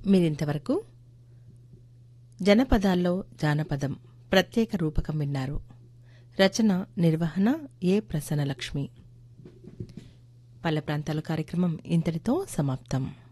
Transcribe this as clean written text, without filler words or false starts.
మీరింతవరకు జనపదాల్లో జానపదం ప్రత్యేక రూపకం విన్నారు. రచన నిర్వహణ ఏ ప్రసన్నలక్ష్మి. పల్లె ప్రాంతాల కార్యక్రమం ఇంతటితో సమాప్తం.